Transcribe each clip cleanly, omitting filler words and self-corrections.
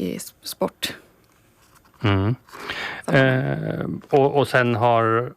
i sport. Mm. Och sen har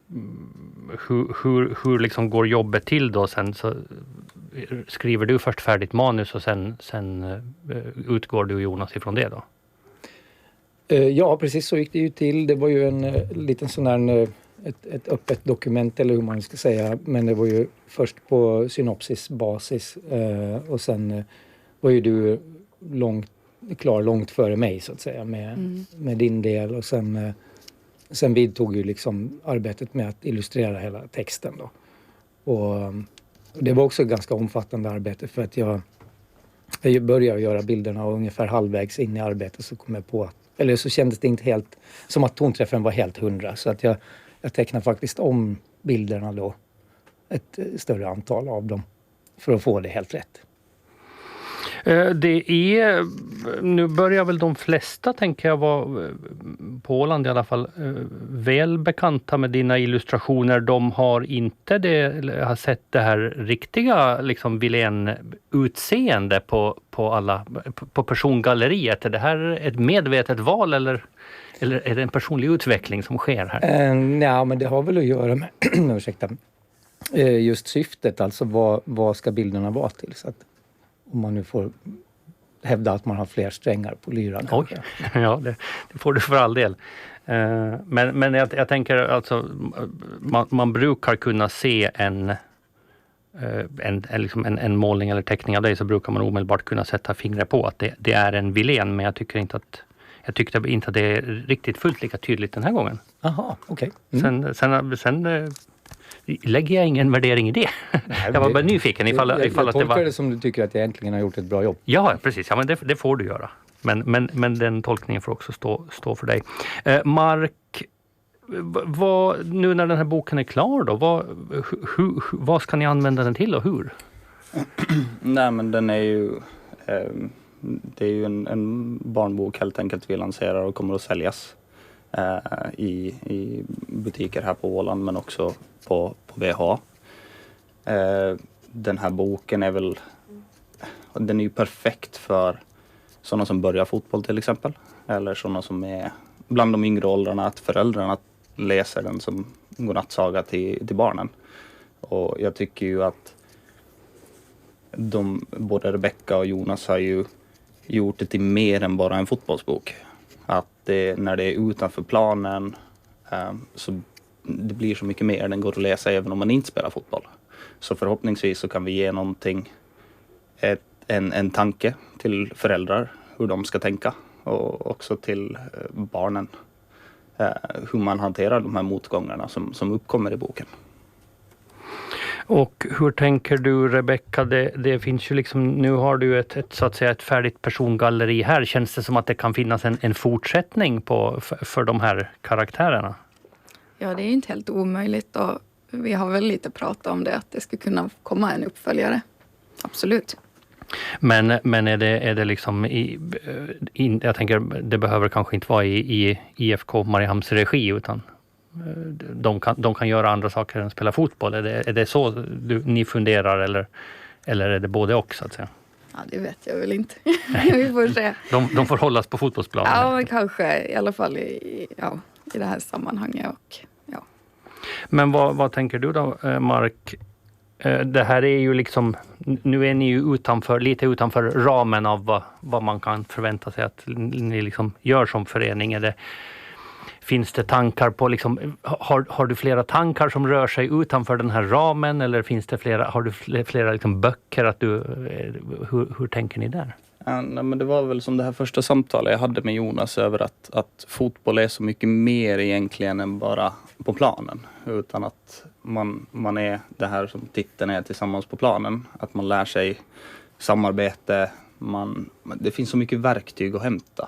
hur liksom går jobbet till då sen? Så skriver du först färdigt manus och sen utgår du, Jonas, ifrån det då? Ja, precis så gick det ju till. Det var ju en liten sån här ett öppet dokument eller hur man ska säga, men det var ju först på synopsisbasis och sen var ju du långt före mig så att säga med din del, och sen vidtog ju liksom arbetet med att illustrera hela texten då. Och det var också ett ganska omfattande arbete, för att jag började göra bilderna och ungefär halvvägs in i arbetet så kom jag på eller så kändes det inte helt som att tonträffen var helt 100, så att jag tecknade faktiskt om bilderna då, ett större antal av dem, för att få det helt rätt. Nu börjar väl de flesta, tänker jag, vara på Åland i alla fall väl bekanta med dina illustrationer. De har inte har sett det här riktiga liksom Wilén-utseende på persongalleriet. Är det här ett medvetet val eller är det en personlig utveckling som sker här? Ja, men det har väl att göra med ursäkta, just syftet, alltså vad ska bilderna vara till, så att om man nu får hävda att man har fler strängar på lyran. Oj, ja, det får du för all del. Men jag tänker alltså, man brukar kunna se en målning eller teckning av dig, så brukar man omedelbart kunna sätta fingret på att det är en Wilén, men jag tyckte inte att det är riktigt fullt lika tydligt den här gången. Aha, okej. Okay. Sen lägger jag ingen värdering i det. Jag var bara nyfiken ifall att det var... Jag tolkar det som du tycker att jag egentligen har gjort ett bra jobb. Ja, precis. Ja, men det får du göra. Men den tolkningen får också stå för dig. Mark, nu när den här boken är klar då, vad ska ni använda den till och hur? Nej, men den är ju... det är ju en barnbok helt enkelt vi lanserar och kommer att säljas i butiker här på Åland, men också på VH. Den här boken är ju perfekt för sådana som börjar fotboll till exempel, eller sådana som är bland de yngre åldrarna, att föräldrarna läser den som godnattsaga till barnen. Och jag tycker ju att både Rebecca och Jonas har ju gjort det till mer än bara en fotbollsbok. Att när det är utanför planen så det blir så mycket mer. Den går att läsa även om man inte spelar fotboll. Så förhoppningsvis så kan vi ge någonting, en tanke till föräldrar hur de ska tänka, och också till barnen hur man hanterar de här motgångarna som uppkommer i boken. Och hur tänker du, Rebecca? Det finns ju liksom, nu har du ett färdigt persongalleri här. Känns det som att det kan finnas en fortsättning för de här karaktärerna? Ja, det är inte helt omöjligt, och vi har väl lite pratat om det, att det ska kunna komma en uppföljare. Absolut. Men är det liksom jag tänker, det behöver kanske inte vara i IFK Mariehamns regi, utan de kan göra andra saker än spela fotboll. Är det så ni funderar, eller är det både och, så att säga? Ja, det vet jag väl inte. Vi får se. De får hållas på fotbollsplanen. Ja, men kanske i alla fall i det här sammanhanget. Och, ja. Men vad tänker du då, Mark? Det här är ju liksom, nu är ni ju lite utanför ramen av vad man kan förvänta sig att ni liksom gör som förening. Finns det tankar på liksom, har du flera tankar som rör sig utanför den här ramen, eller har du flera liksom böcker att hur tänker ni där? Ja, men det var väl som det här första samtalet jag hade med Jonas över att fotboll är så mycket mer egentligen än bara på planen, utan att man är det här som titeln är, tillsammans på planen, att man lär sig samarbete, det finns så mycket verktyg att hämta.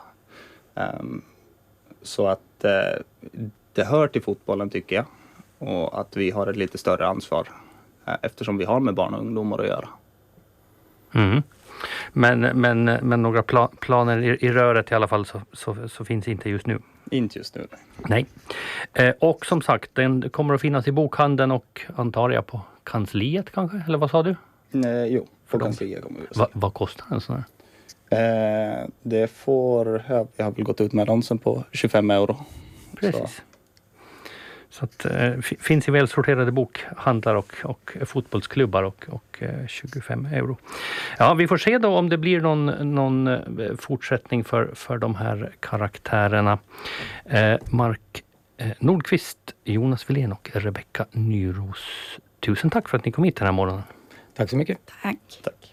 Så att det hör till fotbollen, tycker jag, och att vi har ett lite större ansvar eftersom vi har med barn och ungdomar att göra. Mm. Men några planer i röret i alla fall så finns inte just nu. Inte just nu. Nej. Och som sagt, den kommer att finnas i bokhandeln och antar jag på kansliet kanske, eller vad sa du? Jo, på kansliet kommer vi. Vad kostar den sån här? Det får, jag har väl gått ut med annonsen på 25 euro. Precis. Så att, finns i välsorterade bokhandlar och fotbollsklubbar och 25 euro. Ja, vi får se då om det blir någon fortsättning för de här karaktärerna. Mark Nordqvist, Jonas Wilén och Rebecka Nyros. Tusen tack för att ni kom hit den här morgonen. Tack så mycket. Tack. Tack.